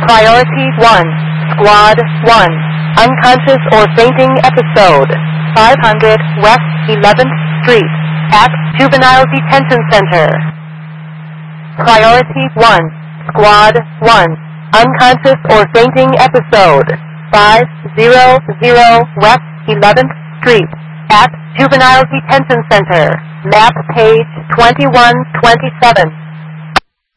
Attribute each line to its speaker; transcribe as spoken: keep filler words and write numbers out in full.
Speaker 1: Priority one, Squad one, unconscious or fainting episode, five hundred West eleventh Street, at Juvenile Detention Center. Priority one, Squad one, unconscious or fainting episode, five hundred West eleventh Street, at Juvenile Detention Center, map page twenty-one twenty-seven.